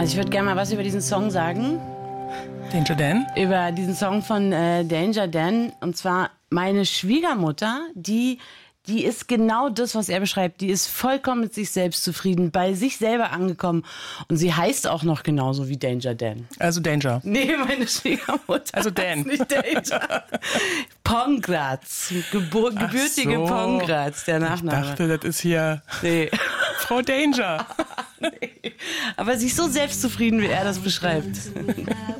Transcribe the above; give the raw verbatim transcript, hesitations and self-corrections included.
Also ich würde gerne mal was über diesen Song sagen. Danger Dan? Über diesen Song von äh, Danger Dan. Und zwar meine Schwiegermutter, die... Die ist genau das, was er beschreibt. Die ist vollkommen mit sich selbst zufrieden, bei sich selber angekommen. Und sie heißt auch noch genauso wie Danger Dan. Also Danger. Nee, meine Schwiegermutter Also Dan. heißt nicht Danger. Pongratz. Gebur- gebürtige so. Pongratz, der Nachname. Ich dachte, das ist hier Nee. Frau Danger. Nee. Aber sie ist so selbstzufrieden, wie er das beschreibt.